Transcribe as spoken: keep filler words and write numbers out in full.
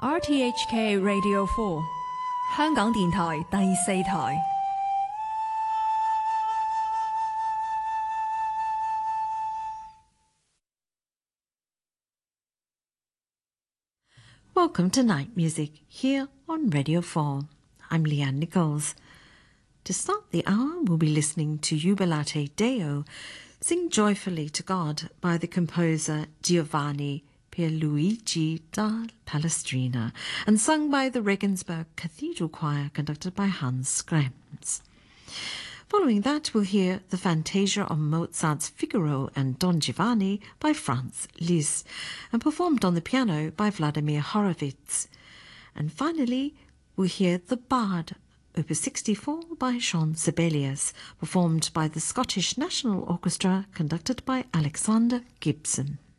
R T H K Radio four 香港電台第四台。 Welcome to Night Music here on Radio four. I'm Leanne Nichols. To start the hour, we'll be listening to Jubilate Deo, Sing Joyfully to God by the composer Giovanni Pierluigi da Palestrina and sung by the Regensburg Cathedral Choir conducted by Hans Schrems. Following that, we'll hear the Fantasia on Mozart's Figaro and Don Giovanni by Franz Liszt and performed on the piano by Vladimir Horowitz. And finally, we'll hear The Bard, Opus sixty-four by Jean Sibelius, performed by the Scottish National Orchestra conducted by Alexander Gibson.